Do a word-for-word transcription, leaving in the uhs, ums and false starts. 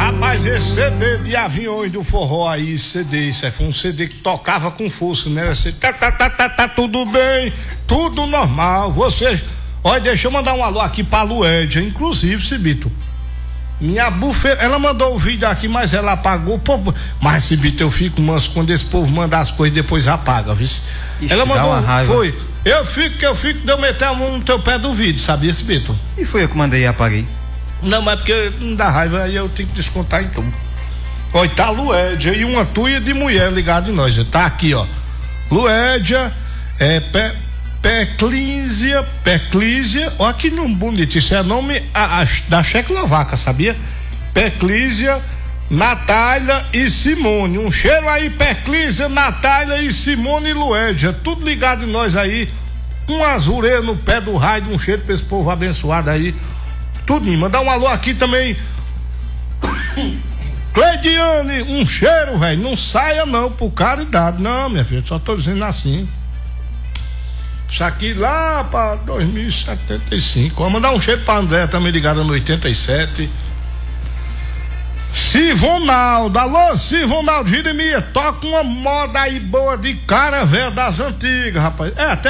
Rapaz, esse C D de Aviões do Forró aí, C D, isso aí foi um C D que tocava com força, né? Você, tá, tá, tá, tá, tá tudo bem, tudo normal, você... Olha, deixa eu mandar um alô aqui pra Luédia, inclusive, Cibito. Minha bufeta, ela mandou o vídeo aqui, mas ela apagou. Pô, mas, Cibito, eu fico manso quando esse povo manda as coisas e depois apaga, viu? Ixi, ela mandou, dá uma raiva. Foi. Eu fico, que eu fico de eu meter a mão no teu pé do vídeo, sabia, Cibito? E foi eu que mandei e apaguei. Não, mas porque não dá raiva, aí eu tenho que descontar então. Olha, tá Luédia e uma tuia de mulher ligada em nós. Tá aqui, ó. Luédia, é, Pe, Peclísia, Peclísia, olha que nome bonito, isso é nome a, a, da Checoslováquia, sabia? Peclísia, Natália e Simone. Um cheiro aí, Peclísia, Natália e Simone e Luédia. Tudo ligado em nós aí. Um azureiro no pé do raio, um cheiro pra esse povo abençoado aí. Tudinho. Mandar um alô aqui também. Cleidiane, um cheiro, velho. Não saia não, por caridade. Não, minha filha, só tô dizendo assim. Isso aqui lá pra dois mil e setenta e cinco. Vou mandar um cheiro pra André, também ligada no oitenta e sete. Sivonaldo, alô Sivonaldo, Jeremias, toca uma moda aí boa de cara velha das antigas, rapaz. É, até